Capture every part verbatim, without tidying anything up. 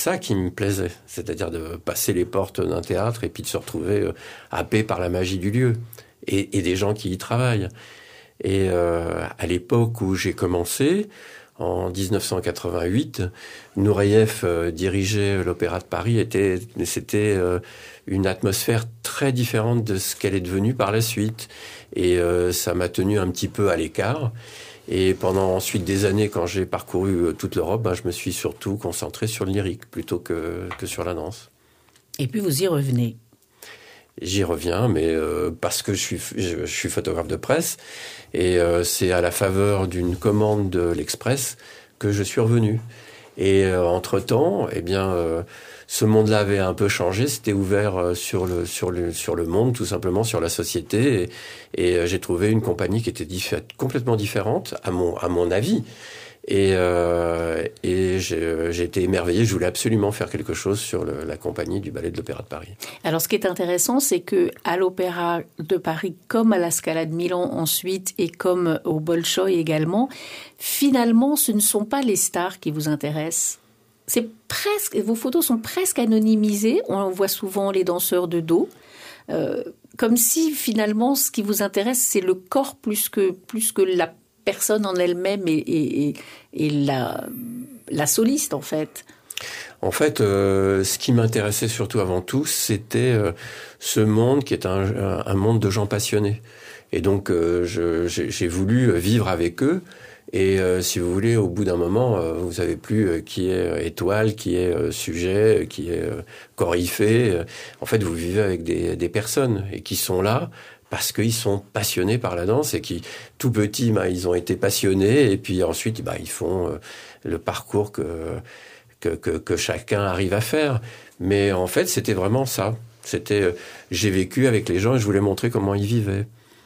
Ça qui me plaisait, c'est-à-dire de passer les portes d'un théâtre et puis de se retrouver euh, happé par la magie du lieu et, et des gens qui y travaillent. Et euh, à l'époque où j'ai commencé, en dix-neuf cent quatre-vingt-huit, Nureyev euh, dirigeait l'Opéra de Paris. Était, c'était euh, une atmosphère très différente de ce qu'elle est devenue par la suite. Et euh, ça m'a tenu un petit peu à l'écart. Et pendant ensuite des années, quand j'ai parcouru toute l'Europe, ben, je me suis surtout concentré sur le lyrique plutôt que, que sur la danse. Et puis vous y revenez. J'y reviens, mais euh, parce que je suis, je, je suis photographe de presse, et euh, c'est à la faveur d'une commande de l'Express que je suis revenu. Et euh, entre-temps, eh bien, euh, ce monde-là avait un peu changé, c'était ouvert euh, sur le sur le sur le monde, tout simplement sur la société, et, et euh, j'ai trouvé une compagnie qui était diffé- complètement différente à mon à mon avis. Et, euh, et j'ai, j'ai été émerveillé. Je voulais absolument faire quelque chose sur le, la compagnie du Ballet de l'Opéra de Paris. Alors, ce qui est intéressant, c'est que à l'Opéra de Paris, comme à la Scala de Milan ensuite, et comme au Bolchoï également, finalement, ce ne sont pas les stars qui vous intéressent. C'est presque, vos photos sont presque anonymisées. On voit souvent les danseurs de dos. Euh, comme si, finalement, ce qui vous intéresse, c'est le corps plus que, plus que la personne en elle-même et, et, et, et la, la soliste, en fait. En fait, euh, ce qui m'intéressait surtout avant tout, c'était euh, ce monde qui est un, un monde de gens passionnés. Et donc, euh, je, j'ai, j'ai voulu vivre avec eux. Et euh, si vous voulez, au bout d'un moment, euh, vous savez plus euh, qui est euh, étoile, qui est euh, sujet, qui est euh, coryphée. En fait, vous vivez avec des, des personnes et qui sont là parce qu'ils sont passionnés par la danse et qui, tout petits, bah, ils ont été passionnés et puis ensuite, bah, ils font euh, le parcours que, que, que, que chacun arrive à faire. Mais en fait, c'était vraiment ça. C'était, euh, j'ai vécu avec les gens et je voulais montrer comment ils vivaient.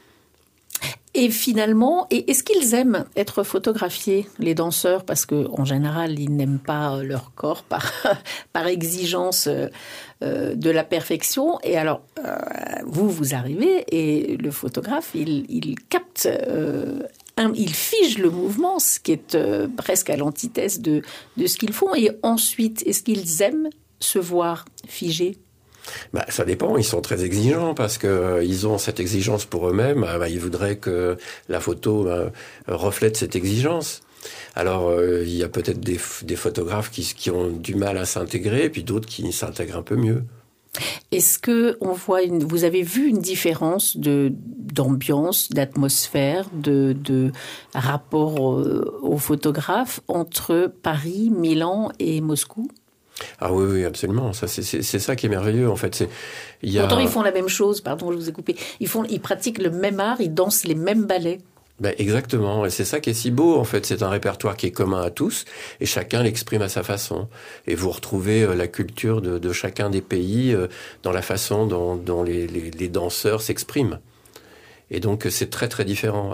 Et finalement, est-ce qu'ils aiment être photographiés, les danseurs? Parce qu'en général, ils n'aiment pas leur corps par, par exigence euh, de la perfection. Et alors, euh, vous, vous arrivez et le photographe, il, il capte, euh, un, il fige le mouvement, ce qui est euh, presque à l'antithèse de, de ce qu'ils font. Et ensuite, est-ce qu'ils aiment se voir figés? Bah, ça dépend, ils sont très exigeants parce que euh, ils ont cette exigence pour eux-mêmes. Bah, ils voudraient que la photo bah, reflète cette exigence. Alors, euh, il y a peut-être des, des photographes qui, qui ont du mal à s'intégrer, puis d'autres qui s'intègrent un peu mieux. Est-ce que on voit une, vous avez vu une différence de d'ambiance, d'atmosphère, de, de rapport aux, aux photographes entre Paris, Milan et Moscou? Ah oui, oui, absolument. Ça, c'est, c'est, c'est ça qui est merveilleux, en fait. C'est, il y a... Pourtant, ils font la même chose. Pardon, je vous ai coupé. Ils font, ils pratiquent le même art, ils dansent les mêmes ballets. Ben exactement, et c'est ça qui est si beau, en fait. C'est un répertoire qui est commun à tous, et chacun l'exprime à sa façon. Et vous retrouvez euh, la culture de, de chacun des pays euh, dans la façon dont, dont les, les, les danseurs s'expriment. Et donc, c'est très, très différent.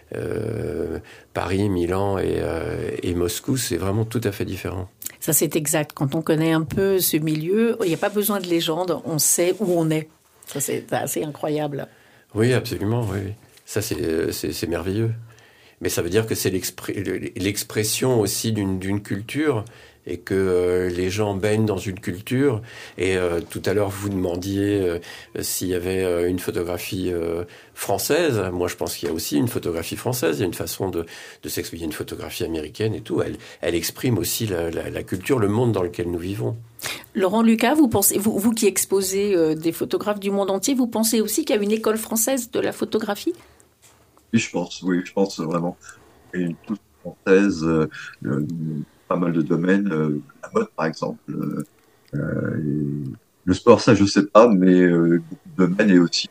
Euh, Paris, Milan et, euh, et Moscou, c'est vraiment tout à fait différent. Ça, c'est exact. Quand on connaît un peu ce milieu, il n'y a pas besoin de légende, on sait où on est. Ça, c'est assez incroyable. Oui, absolument, oui. Ça, c'est, c'est, c'est merveilleux. Mais ça veut dire que c'est l'expré- l'expression aussi d'une, d'une culture et que euh, les gens baignent dans une culture. Et euh, tout à l'heure, vous demandiez euh, s'il y avait euh, une photographie euh, française. Moi, je pense qu'il y a aussi une photographie française. Il y a une façon de, de s'exprimer. Il y a une photographie américaine et tout. Elle, elle exprime aussi la, la, la culture, le monde dans lequel nous vivons. Laurent Lucas, vous pensez, vous, vous qui exposez euh, des photographes du monde entier, vous pensez aussi qu'il y a une école française de la photographie? Oui, je pense, oui, je pense vraiment. Et une toute française, euh, euh, pas mal de domaines, euh, la mode par exemple, euh, euh, et le sport, ça je sais pas, mais euh, beaucoup de domaines et aussi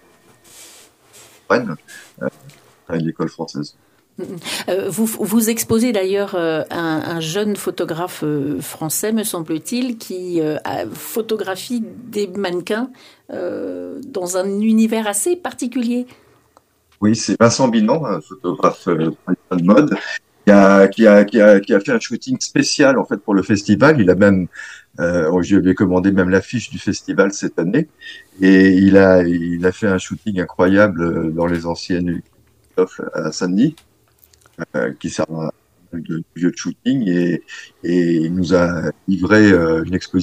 Rennes, euh, à l'école française. Euh, vous, vous exposez d'ailleurs euh, un, un jeune photographe euh, français, me semble-t-il, qui euh, a photographie des mannequins euh, dans un univers assez particulier. Oui, c'est Vincent Binan, un photographe euh, de mode, qui a, qui a, qui a, qui a fait un shooting spécial en fait pour le festival. Il a même, euh, je lui ai commandé même l'affiche du festival cette année, et il a, il a fait un shooting incroyable dans les anciennes à Saint-Denis, euh, qui sert à de vieux de shooting, et, et il nous a livré euh, une exposition